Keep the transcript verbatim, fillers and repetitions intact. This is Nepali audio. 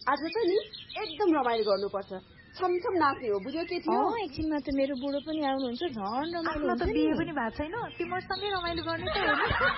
आज चाहिँ नि एकदम रमाइलो गर्नुपर्छ। छमछम नाच्ने हो, बुझ्यो के थियो? अँ एकछिनमा त मेरो बुढो पनि आउनुहुन्छ, झन् रमाइलो हुन्छ नि। आफ्नो त बिहे पनि भएको छैन, तिमीसँगै रमाइलो गर्ने त हो नि।